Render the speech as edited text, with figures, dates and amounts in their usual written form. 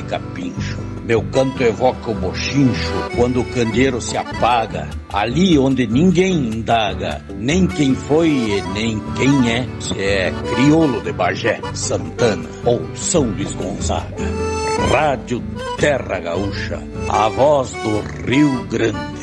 capincho. Meu canto evoca o bochincho quando o candeeiro se apaga, ali onde ninguém indaga, nem quem foi e nem quem é, se é crioulo de Bagé, Santana ou São Luís Gonzaga. Rádio Terra Gaúcha, a voz do Rio Grande.